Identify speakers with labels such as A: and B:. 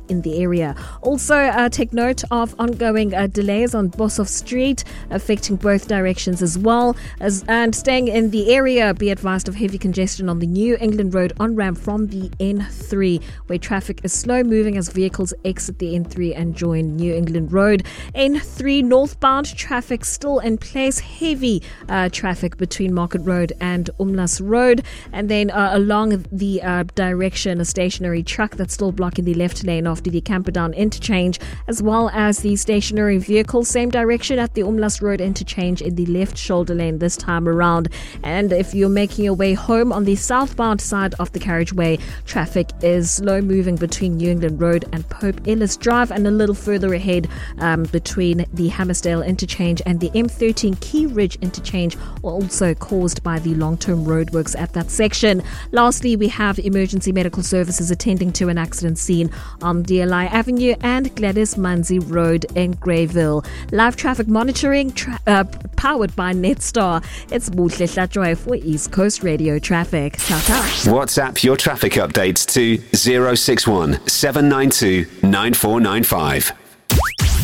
A: in the area. Also, take note of ongoing delays on Boshoff Street, affecting both directions as well. And staying in the area, be advised of heavy congestion on the New England Road on-ramp from the N3, where traffic is slow moving as vehicles exit the N3 and join New England Road. N3 northbound traffic still in place, heavy traffic between Market Road and Umlas Road. And then along the direction, a stationary truck that's still blocking the left lane after the Camperdown interchange, as well as the stationary vehicle, same direction at the Umlas Road interchange in the left shoulder lane this time around. And if you're making your way home on the southbound side of the carriageway, traffic is slow moving between New England Road and Pope Ellis Drive, and a little further ahead between the Hammersdale interchange and the M13 Key Ridge interchange, also caused by the long-term roadworks at that section. Lastly, we have emergency medical services attending to an accident scene on DLI Avenue and Gladys Manzi Road in Greyville. Live traffic monitoring powered by Netstar. It's Buhle Hlatjoy for East Coast Radio Traffic.
B: WhatsApp your traffic updates to 061 792 9495.